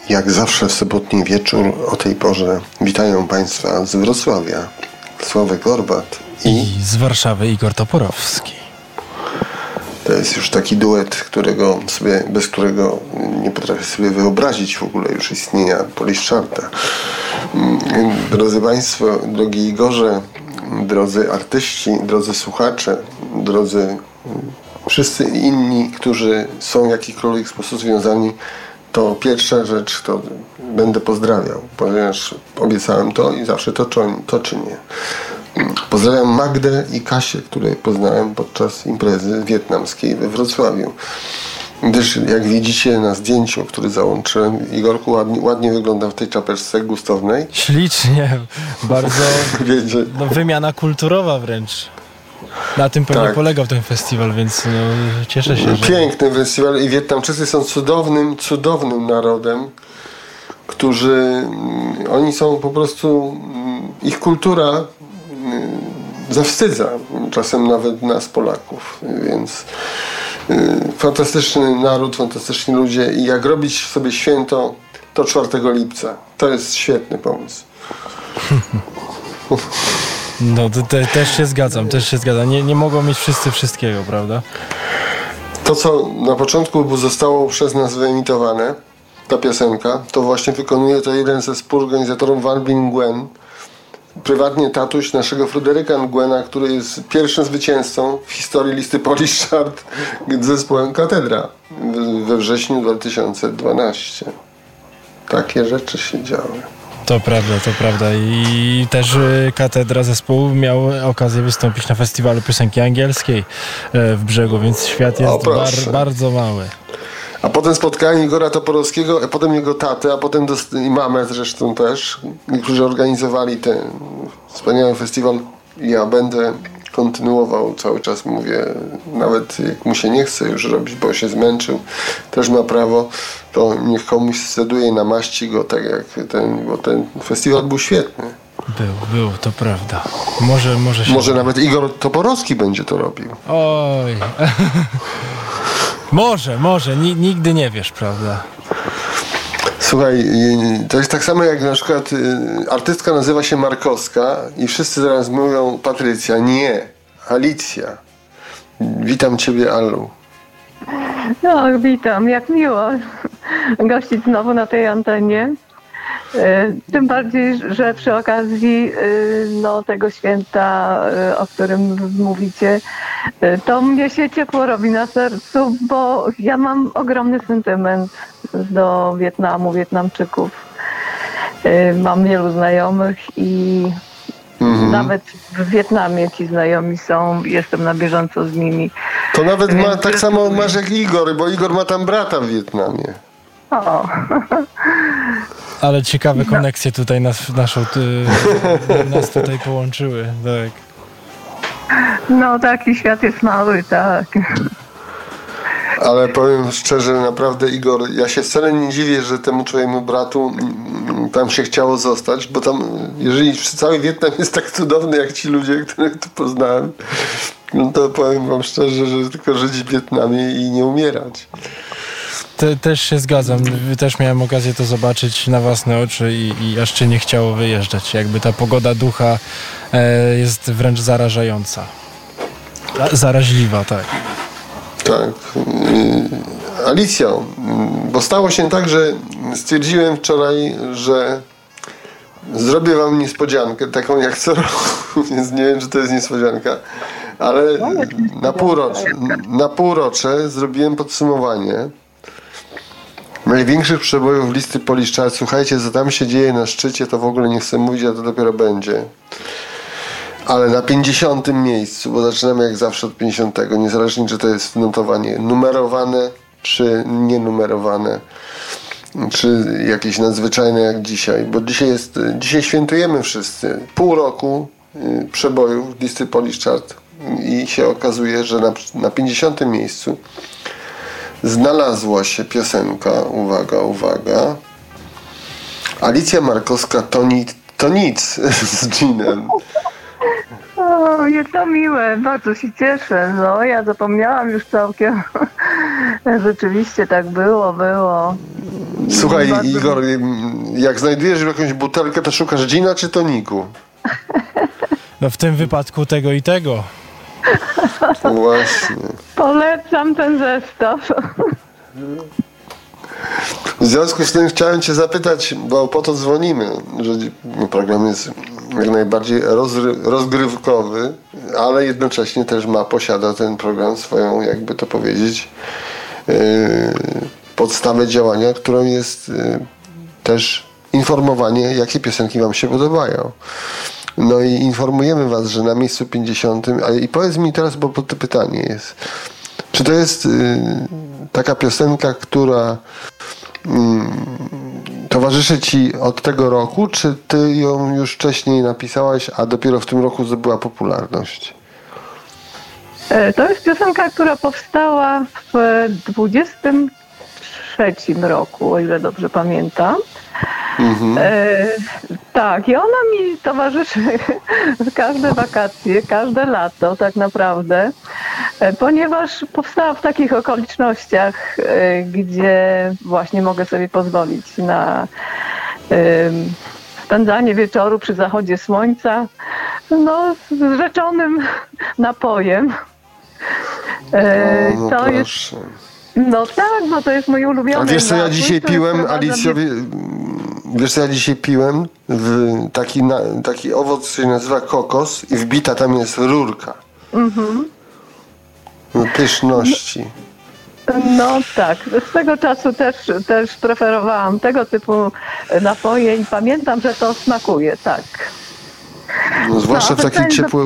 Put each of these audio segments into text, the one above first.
Jak zawsze w sobotni wieczór o tej porze witają Państwa z Wrocławia Sławek Orbat i z Warszawy Igor Toporowski. To jest już taki duet, bez którego nie potrafię sobie wyobrazić w ogóle już istnienia Poliszczarta. Drodzy Państwo, drogi Igorze, drodzy artyści, drodzy słuchacze, drodzy wszyscy inni, którzy są w jakikolwiek sposób związani, to pierwsza rzecz, to będę pozdrawiał, ponieważ obiecałem to i zawsze to czynię. Pozdrawiam Magdę i Kasię, które poznałem podczas imprezy wietnamskiej we Wrocławiu. Gdyż jak widzicie na zdjęciu, które załączyłem, Igorku ładnie wygląda w tej czapeczce gustownej. Ślicznie, bardzo wymiana kulturowa wręcz. Na tym pewnie polegał ten festiwal, więc cieszę się, że... Piękny festiwal i Wietnamczycy są cudownym narodem, oni są po prostu, ich kultura zawstydza czasem nawet nas Polaków, więc fantastyczny naród, fantastyczni ludzie i jak robić sobie święto, to 4 lipca. To jest świetny pomysł. No, też się zgadzam. Nie mogą mieć wszyscy wszystkiego, prawda? To, co na początku zostało przez nas wyemitowane, ta piosenka, to właśnie wykonuje to jeden ze współorganizatorów Van Binh Nguen, prywatnie tatuś naszego Fryderyka Nguena, który jest pierwszym zwycięzcą w historii listy Polish Chart z zespołem Katedra we wrześniu 2012. Takie rzeczy się działy. To prawda. I też Katedra zespół miał okazję wystąpić na festiwalu piosenki angielskiej w Brzegu, więc świat jest bardzo mały. A potem spotkałem Igora Toporowskiego, a potem jego tatę, a potem i mamę zresztą też, którzy organizowali ten wspaniały festiwal. Ja będę kontynuował, cały czas mówię, nawet jak mu się nie chce już robić, bo się zmęczył, też ma prawo, to niech komuś zdecyduje, namaści go tak jak bo ten festiwal był świetny. Był, to prawda. Może nawet Igor Toporowski będzie to robił. Oj. Może. Nigdy nie wiesz, prawda? Słuchaj, to jest tak samo jak na przykład artystka nazywa się Markowska i wszyscy teraz mówią Patrycja. Nie, Alicja. Witam Ciebie, Allu. No, witam. Jak miło gościć znowu na tej antenie. Tym bardziej, że przy okazji tego święta, o którym mówicie, to mnie się ciepło robi na sercu, bo ja mam ogromny sentyment do Wietnamu, Wietnamczyków. Mam wielu znajomych i nawet w Wietnamie ci znajomi są, jestem na bieżąco z nimi. To nawet tak samo masz jak Igor, bo Igor ma tam brata w Wietnamie. O. Ale ciekawe koneksje tutaj nas tutaj połączyły, tak. No taki świat jest mały, tak. Ale powiem szczerze, naprawdę Igor, ja się wcale nie dziwię, że temu twojemu bratu tam się chciało zostać, bo tam, jeżeli cały Wietnam jest tak cudowny jak ci ludzie, których tu poznałem, no to powiem wam szczerze, że tylko żyć w Wietnamie i nie umierać. Też się zgadzam. Też miałem okazję to zobaczyć na własne oczy i aż się nie chciało wyjeżdżać. Jakby ta pogoda ducha jest wręcz zarażająca. Zaraźliwa, tak. Tak. Alicjo, bo stało się tak, że stwierdziłem wczoraj, że zrobię wam niespodziankę, taką jak co roku, więc nie wiem, czy to jest niespodzianka, ale na półrocze zrobiłem podsumowanie największych przebojów listy Polish Chart. Słuchajcie, co tam się dzieje na szczycie, to w ogóle nie chcę mówić, a to dopiero będzie. Ale na 50. miejscu, bo zaczynamy jak zawsze od 50, niezależnie czy to jest notowanie numerowane, czy nienumerowane, czy jakieś nadzwyczajne jak dzisiaj, bo dzisiaj świętujemy wszyscy pół roku przebojów listy Polish Chart i się okazuje, że na 50. miejscu znalazła się piosenka, uwaga, Alicja Markowska to nic z Ginem. O, jest to miłe, bardzo się cieszę. No, ja zapomniałam już całkiem. Rzeczywiście tak było. Słuchaj, Bardzo- Igor, jak znajdujesz jakąś butelkę, to szukasz gina czy toniku? No w tym wypadku tego i tego. Właśnie. Polecam ten zestaw. W związku z tym chciałem cię zapytać, bo po to dzwonimy, że program jest jak najbardziej rozgrywkowy, ale jednocześnie też posiada ten program swoją, jakby to powiedzieć, podstawę działania, którą jest też informowanie, jakie piosenki wam się podobają. No i informujemy was, że na miejscu 50, i powiedz mi teraz, bo to pytanie jest, czy to jest taka piosenka, która towarzyszy ci od tego roku, czy ty ją już wcześniej napisałaś, a dopiero w tym roku zdobyła popularność? To jest piosenka, która powstała w 23 roku, o ile dobrze pamiętam. Tak, i ona mi towarzyszy każde wakacje, każde lato tak naprawdę, ponieważ powstała w takich okolicznościach, gdzie właśnie mogę sobie pozwolić na spędzanie wieczoru przy zachodzie słońca, no, z rzeczonym napojem. No To jest, proszę. no tak, bo to jest mój ulubiony A wiesz co ja napój, dzisiaj który piłem, wprowadza Alicjowi? Wiesz co ja dzisiaj piłem? Taki owoc się nazywa kokos i wbita tam jest rurka. No, pyszności. No tak, z tego czasu też preferowałam tego typu napoje i pamiętam, że to smakuje, tak. No, zwłaszcza No, w takiej wracając ciepłej...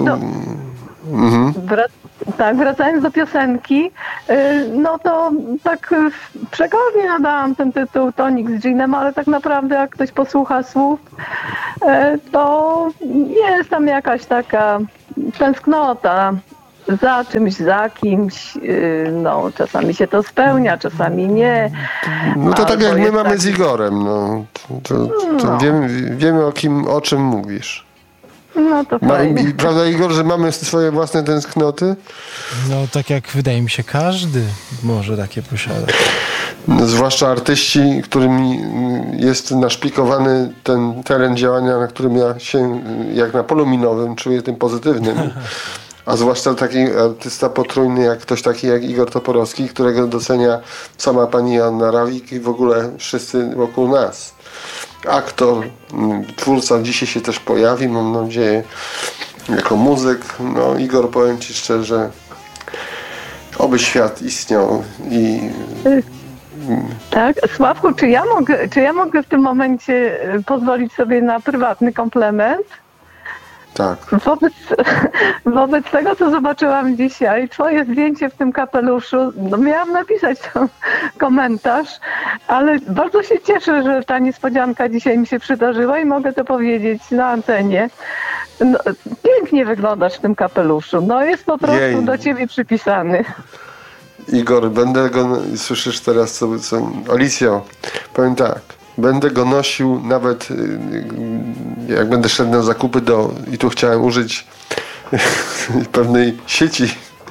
Tak, wracając do piosenki, no to tak przekornie nadałam ten tytuł Tonik z ginem, ale tak naprawdę jak ktoś posłucha słów, to jest tam jakaś taka tęsknota za czymś, za kimś, no czasami się to spełnia, czasami nie. No to tak Albo jak my jest mamy tak- z Igorem, no. To No. wiemy o czym mówisz. No to fajnie. Prawda, Igor, że mamy swoje własne tęsknoty? No tak jak wydaje mi się każdy może takie posiadać. No, zwłaszcza artyści, którymi jest naszpikowany ten teren działania, na którym ja się jak na polu minowym czuję tym pozytywnym. A zwłaszcza taki artysta potrójny, jak ktoś taki jak Igor Toporowski, którego docenia sama pani Joanna Rawik i w ogóle wszyscy wokół nas. Aktor, twórca dzisiaj się też pojawi, mam nadzieję, jako muzyk. No Igor, powiem ci szczerze, oby świat istniał i Tak, Sławku, czy ja mogę w tym momencie pozwolić sobie na prywatny komplement? tak. Wobec tego, co zobaczyłam dzisiaj, twoje zdjęcie w tym kapeluszu, no miałam napisać tam komentarz, ale bardzo się cieszę, że ta niespodzianka dzisiaj mi się przydarzyła i mogę to powiedzieć na antenie. No, pięknie wyglądasz w tym kapeluszu, no jest po prostu Jej. do ciebie przypisany. Igor, będę go, słyszysz teraz co Alicjo, powiem tak, będę go nosił nawet jak będę szedł na zakupy i tu chciałem użyć pewnej sieci,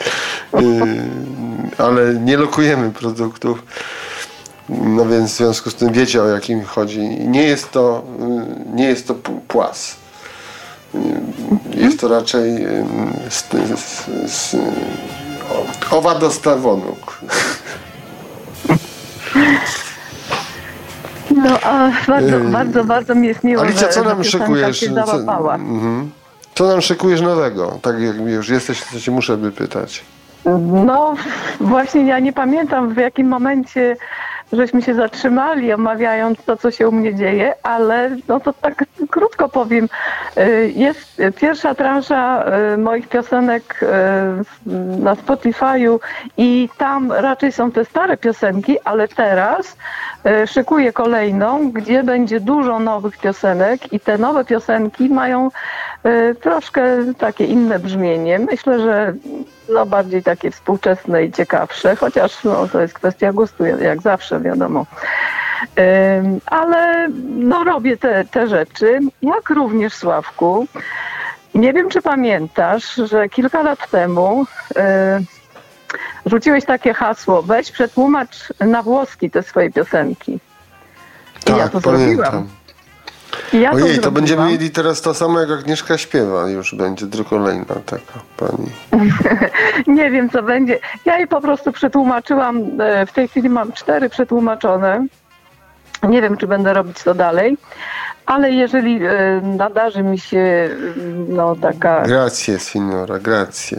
ale nie lokujemy produktów, no więc w związku z tym wiecie, o jakim chodzi. Nie jest to płas. Jest to raczej owad do stawonuk. No, a bardzo mi jest miło, Alicja, co że nam piosenka szykujesz? się załapała. Co nam szykujesz nowego? Tak jak już jesteś, to cię muszę wypytać. No właśnie ja nie pamiętam, w jakim momencie żeśmy się zatrzymali, omawiając to, co się u mnie dzieje, ale no to tak krótko powiem. Jest pierwsza transza moich piosenek na Spotify'u i tam raczej są te stare piosenki, ale teraz szykuję kolejną, gdzie będzie dużo nowych piosenek i te nowe piosenki mają troszkę takie inne brzmienie. Myślę, że no bardziej takie współczesne i ciekawsze, chociaż no, to jest kwestia gustu, jak zawsze wiadomo. Ale no robię te rzeczy, jak również Sławku. Nie wiem, czy pamiętasz, że kilka lat temu rzuciłeś takie hasło, weź przetłumacz na włoski te swoje piosenki. I ja to zrobiłam. I ja Ojej, to zrobiłam. będziemy mieli teraz to samo, jak Agnieszka śpiewa. Już będzie kolejna taka pani. Nie wiem, co będzie. Ja jej po prostu przetłumaczyłam. W tej chwili mam 4 przetłumaczone. Nie wiem, czy będę robić to dalej. Ale jeżeli nadarzy mi się taka... Grazie, signora, grazie.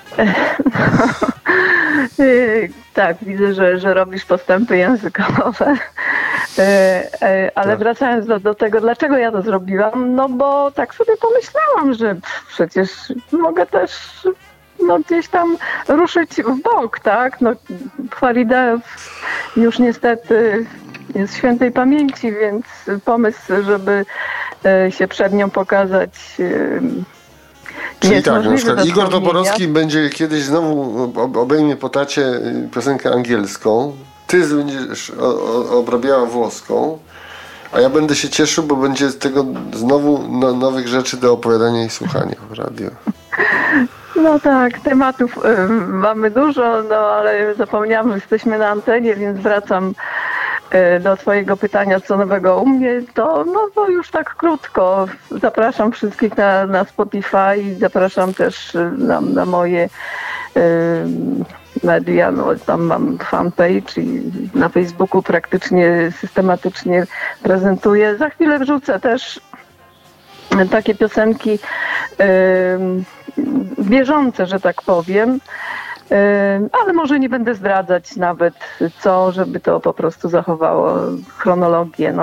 Tak, widzę, że robisz postępy językowe. Ale Tak. wracając do tego, dlaczego ja to zrobiłam, no bo tak sobie pomyślałam, że przecież mogę też gdzieś tam ruszyć w bok, tak? No, Farida już niestety jest świętej pamięci, więc pomysł, żeby się przed nią pokazać... Czyli tak, na przykład do Igor spełnienia. Toporowski będzie kiedyś znowu obejmie po tacie piosenkę angielską, ty będziesz obrabiała włoską, a ja będę się cieszył, bo będzie z tego znowu nowych rzeczy do opowiadania i słuchania w radio. No tak, tematów mamy dużo, ale zapomniałam, że jesteśmy na antenie, więc wracam do twojego pytania, co nowego u mnie, to już tak krótko. Zapraszam wszystkich na Spotify, zapraszam też na moje media, tam mam fanpage i na Facebooku praktycznie systematycznie prezentuję. Za chwilę wrzucę też takie piosenki bieżące, że tak powiem. Ale może nie będę zdradzać nawet żeby to po prostu zachowało chronologię,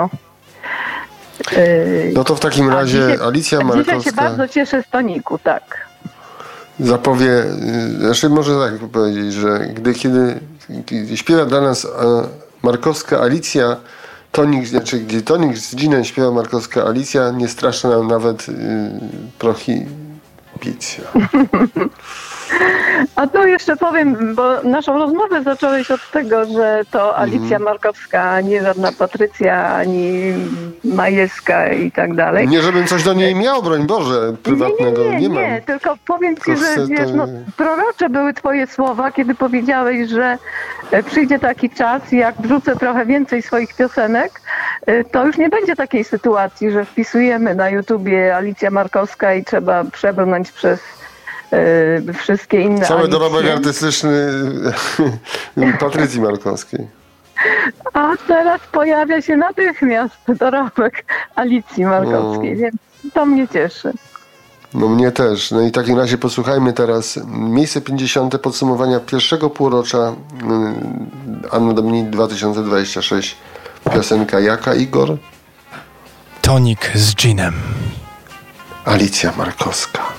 No to w takim razie Alicja Markowska... Dzisiaj się bardzo cieszę z toniku, tak. Zapowie, może tak powiedzieć, że kiedy śpiewa dla nas Markowska Alicja, gdzie tonik z Ginem śpiewa Markowska Alicja, nie straszy nam nawet prohibicja. A tu jeszcze powiem, bo naszą rozmowę zacząłeś od tego, że to Alicja Markowska, a nie żadna Patrycja, ani Majewska i tak dalej. Nie, żebym coś do niej miał, broń Boże, prywatnego nie mam. Nie, tylko powiem ci, że wiesz, prorocze były twoje słowa, kiedy powiedziałeś, że przyjdzie taki czas, jak wrzucę trochę więcej swoich piosenek, to już nie będzie takiej sytuacji, że wpisujemy na YouTubie Alicja Markowska i trzeba przebrnąć przez wszystkie inne Cały Alicje. dorobek artystyczny Patrycji Markowskiej. A teraz pojawia się natychmiast dorobek Alicji Markowskiej, więc to mnie cieszy. No mnie też. No i w takim razie posłuchajmy teraz miejsce 50. podsumowania pierwszego półrocza Anno Domini 2026. Piosenka jaka, Igor? Tonik z Ginem. Alicja Markowska.